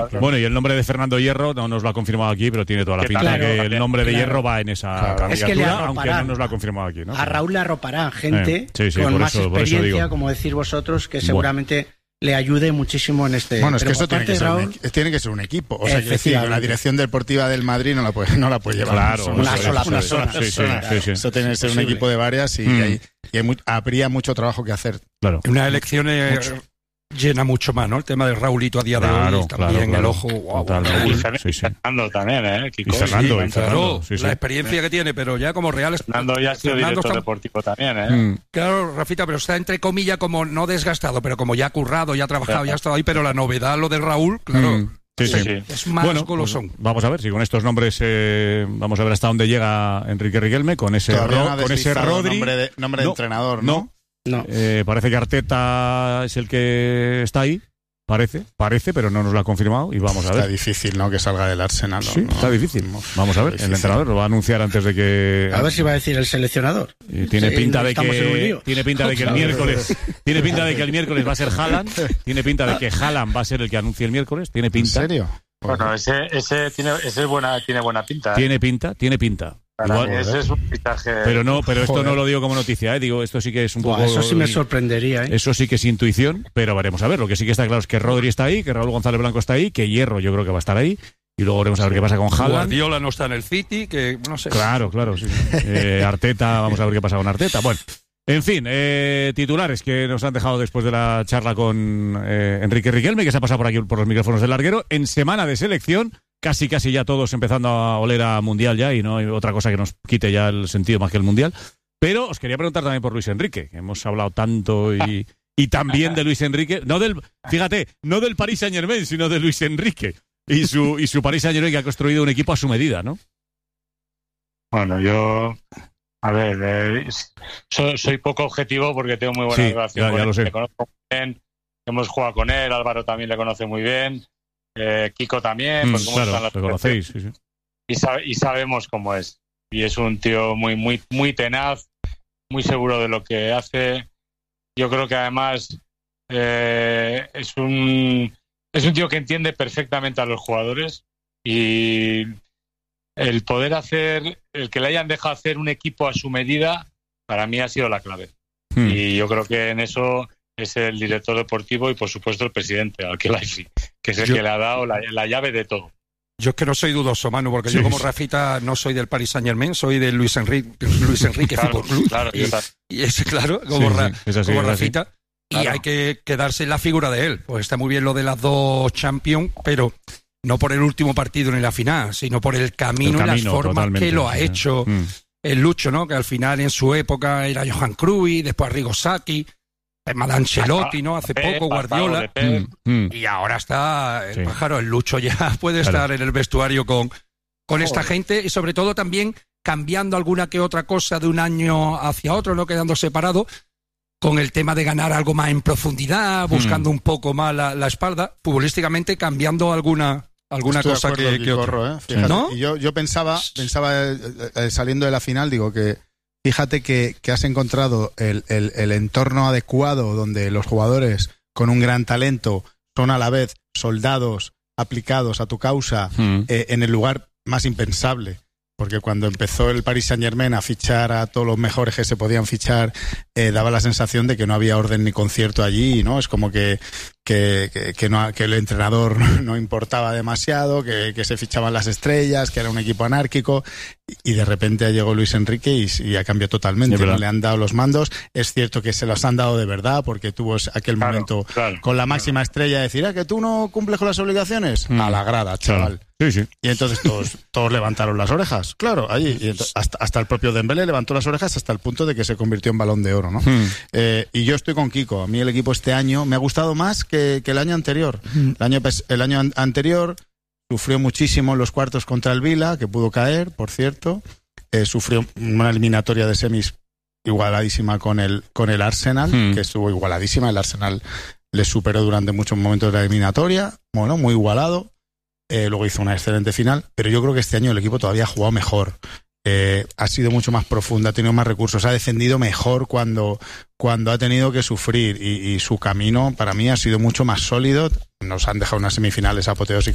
Claro. Bueno, y el nombre de Fernando Hierro no nos lo ha confirmado aquí, pero tiene toda la pinta que el nombre de Hierro va en esa candidatura, aunque no nos lo ha confirmado aquí, ¿no? A Raúl le arroparán gente con más experiencia, como decís vosotros, que seguramente le ayude muchísimo en este... Bueno, es que eso tiene que ser un equipo. O sea, que decir, la dirección deportiva del Madrid no la puede llevar. Claro, una sola persona. Sí. Eso tiene que ser un equipo de varias y habría mucho trabajo que hacer. Claro. Una elección llena mucho más, ¿no? El tema de Raulito a día de hoy también el ojo. Y Fernando también, Kiko. Y Fernando, la experiencia que tiene, pero ya como real... Fernando ya ha sido director deportivo también, Claro, Rafita, pero está entre comillas como no desgastado, pero como ya ha currado, ya ha trabajado, ya ha estado ahí, pero la novedad, lo de Raúl, claro... Sí. Es más golosón. Pues vamos a ver si con estos nombres vamos a ver hasta dónde llega Enrique Riquelme con ese Rodri. Nombre de entrenador, ¿no? No. Parece que Arteta es el que está ahí. Parece, pero no nos lo ha confirmado y vamos a ver. Está difícil, ¿no? Que salga del Arsenal. Sí, ¿no? Está difícil. Vamos a ver. El entrenador lo va a anunciar antes de que... A ver si va a decir el seleccionador. Tiene pinta de que el miércoles... Tiene pinta de que el miércoles va a ser Haaland. Tiene pinta de que Haaland va a ser el que anuncie el miércoles. Tiene pinta. ¿En serio? Bueno, ese tiene buena pinta. Tiene pinta. Igual, ese es un fichaje. Pero esto no lo digo como noticia, Digo, esto sí que es un poco... Eso sí me sorprendería, Eso sí que es intuición, pero veremos a ver. Lo que sí que está claro es que Rodri está ahí, que Raúl González Blanco está ahí, que Hierro yo creo que va a estar ahí. Y luego veremos a ver qué pasa con Haaland. Guardiola no está en el City, que no sé. Claro, sí. Arteta, vamos a ver qué pasa con Arteta. Bueno, en fin, titulares que nos han dejado después de la charla con Enrique Riquelme, que se ha pasado por aquí por los micrófonos del larguero, en semana de selección. Casi ya todos empezando a oler a Mundial ya y no hay otra cosa que nos quite ya el sentido más que el Mundial. Pero os quería preguntar también por Luis Enrique, que hemos hablado tanto y también de Luis Enrique, no del Paris Saint-Germain, sino de Luis Enrique y su Paris Saint-Germain, que ha construido un equipo a su medida, ¿no? Bueno, yo... A ver, soy poco objetivo porque tengo muy buena relación con él. Lo sé. Le conozco muy bien, hemos jugado con él, Álvaro también le conoce muy bien. Kiko también, pues claro, lo conocéis, sí. Y sabemos cómo es. Y es un tío muy tenaz, muy seguro de lo que hace. Yo creo que además es un tío que entiende perfectamente a los jugadores y el que le hayan dejado hacer un equipo a su medida, para mí ha sido la clave. Y yo creo que en eso es el director deportivo y por supuesto el presidente, Al-Khelaifi, que es el que le ha dado la llave de todo. Yo es que no soy dudoso, Manu, porque yo como Rafita no soy del Paris Saint-Germain, soy del Luis Enrique Fútbol Club. Claro, y es claro, como Rafita. Y claro. hay que quedarse en la figura de él. Pues está muy bien lo de las 2 Champions, pero no por el último partido ni la final, sino por el camino y las formas que lo ha hecho el Lucho, ¿no? Que al final en su época era Johan Cruyff, después Arrigo Sacchi, Ancelotti, ¿no? Hace poco Guardiola, y ahora está el pájaro, el Lucho ya puede estar en el vestuario con esta gente y sobre todo también cambiando alguna que otra cosa de un año hacia otro, no quedando separado, con el tema de ganar algo más en profundidad, buscando un poco más la espalda, futbolísticamente cambiando alguna cosa que otra. Fíjate. ¿No? Y yo pensaba saliendo de la final, digo que fíjate que has encontrado el entorno adecuado donde los jugadores con un gran talento son a la vez soldados aplicados a tu causa en el lugar más impensable. Porque cuando empezó el Paris Saint-Germain a fichar a todos los mejores que se podían fichar, daba la sensación de que no había orden ni concierto allí, ¿no? Es como que el entrenador no importaba demasiado, que se fichaban las estrellas, que era un equipo anárquico, y de repente llegó Luis Enrique y ha cambiado totalmente. No le han dado los mandos. Es cierto que se los han dado de verdad, porque tuvo aquel momento con la máxima estrella de decir, que tú no cumples con las obligaciones. A la grada, chaval. Sí. Y entonces todos levantaron las orejas, claro, allí. Y hasta el propio Dembélé levantó las orejas hasta el punto de que se convirtió en Balón de Oro, ¿no? Y yo estoy con Kiko. A mí el equipo este año me ha gustado más que el año anterior. El año anterior sufrió muchísimo en los cuartos contra el Vila, que pudo caer, por cierto. Sufrió una eliminatoria de semis igualadísima con el Arsenal, que estuvo igualadísima. El Arsenal le superó durante muchos momentos de la eliminatoria. Bueno, muy igualado. Luego hizo una excelente final, pero yo creo que este año el equipo todavía ha jugado mejor. Ha sido mucho más profundo, ha tenido más recursos, ha defendido mejor cuando ha tenido que sufrir y su camino para mí ha sido mucho más sólido. Nos han dejado unas semifinales apoteósicas